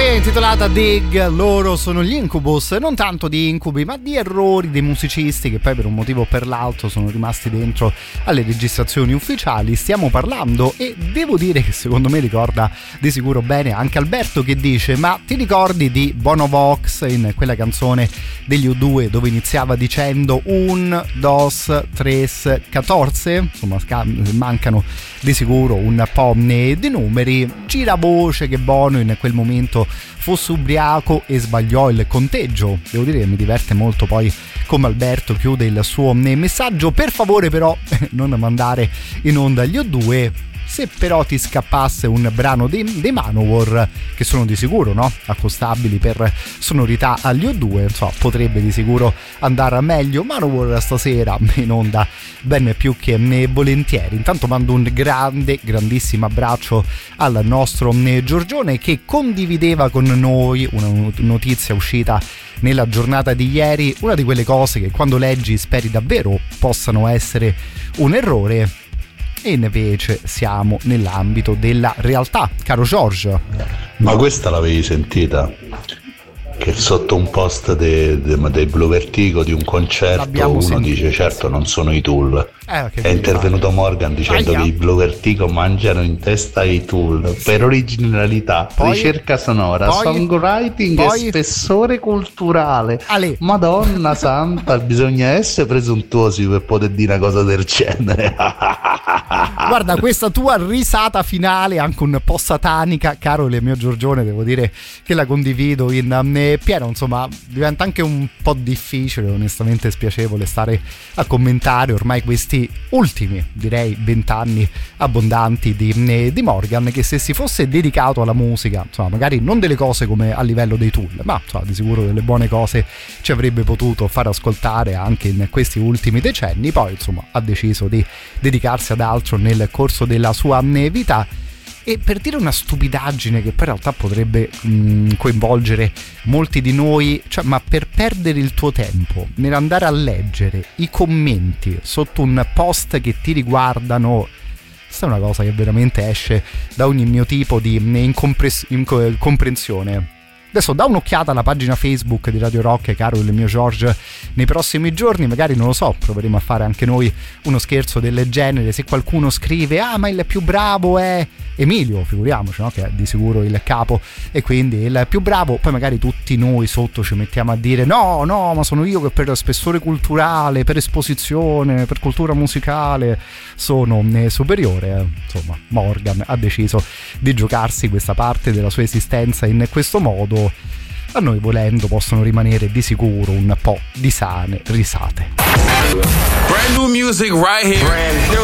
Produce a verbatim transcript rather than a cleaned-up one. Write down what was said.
intitolata Dig. Loro sono gli Incubus, non tanto di incubi ma di errori dei musicisti che poi per un motivo o per l'altro sono rimasti dentro alle registrazioni ufficiali. Stiamo parlando, e devo dire che secondo me ricorda di sicuro bene anche Alberto, che dice: ma ti ricordi di Bono Vox in quella canzone degli U due dove iniziava dicendo un, dos, tres, catorce? Insomma mancano di sicuro un po' di numeri. Gira voce che Bono in quel momento fosse ubriaco e sbagliò il conteggio. Devo dire che mi diverte molto poi come Alberto chiude il suo messaggio. Per favore però non mandare in onda gli U due. Se però ti scappasse un brano dei, dei Manowar, che sono di sicuro, no, accostabili per sonorità agli U due, insomma, potrebbe di sicuro andare meglio. Manowar stasera in onda ben più che volentieri. Intanto mando un grande, grandissimo abbraccio al nostro Giorgione, che condivideva con noi una notizia uscita nella giornata di ieri, una di quelle cose che quando leggi speri davvero possano essere un errore. E invece siamo nell'ambito della realtà, caro George. Ma questa l'avevi sentita? Che sotto un post dei de, de Blue Vertigo di un concerto L'abbiamo uno sentito. Dice certo non sono i Tool, eh, è intervenuto fare. Morgan dicendo Aia. Che i Blue Vertigo mangiano in testa i Tool, sì. Per originalità, poi, ricerca sonora, poi, songwriting poi, e spessore culturale. Ale. Madonna santa, bisogna essere presuntuosi per poter dire una cosa del genere. Guarda, questa tua risata finale, anche un po' satanica, caro il mio Giorgione, devo dire che la condivido in pieno. Insomma, diventa anche un po' difficile, onestamente spiacevole, stare a commentare ormai questi ultimi, direi, vent'anni abbondanti di, di Morgan, che se si fosse dedicato alla musica, insomma, magari non delle cose come a livello dei Tool, ma insomma, di sicuro delle buone cose ci avrebbe potuto far ascoltare anche in questi ultimi decenni. Poi, insomma, ha deciso di dedicarsi ad altro nel corso della sua vita. E per dire una stupidaggine che poi in realtà potrebbe mh, coinvolgere molti di noi, cioè, ma per perdere il tuo tempo nell'andare a leggere i commenti sotto un post che ti riguardano, questa è una cosa che veramente esce da ogni mio tipo di incompres- incomprensione. Adesso dà un'occhiata alla pagina Facebook di Radio Rock, caro il mio George, nei prossimi giorni, magari, non lo so, proveremo a fare anche noi uno scherzo del genere. Se qualcuno scrive ah ma il più bravo è Emilio, figuriamoci, no? Che è di sicuro il capo e quindi il più bravo, poi magari tutti noi sotto ci mettiamo a dire no no ma sono io che per spessore culturale, per esposizione, per cultura musicale sono superiore. Insomma, Morgan ha deciso di giocarsi questa parte della sua esistenza in questo modo. A noi, volendo, possono rimanere di sicuro un po' di sane risate. Brand new music right here. Brand new.